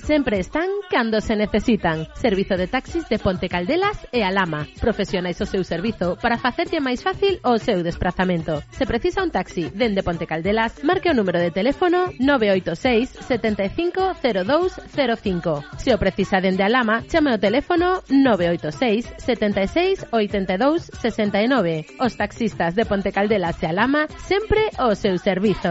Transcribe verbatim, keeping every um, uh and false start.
sempre están cando se necesitan. Servizo de taxis de Ponte Caldelas e Alhama. Profesionais ao seu servizo para facerlle máis fácil o seu desplazamento. Se precisa un taxi dende Ponte Caldelas, marque o número de teléfono nove oito seis sete cinco cero dous cero cinco. Se o precisa dende Alhama, chame o teléfono nove oito seis sete seis oito dous seis nove. Os taxistas de Ponte Caldelas e Alhama sempre ao seu servizo.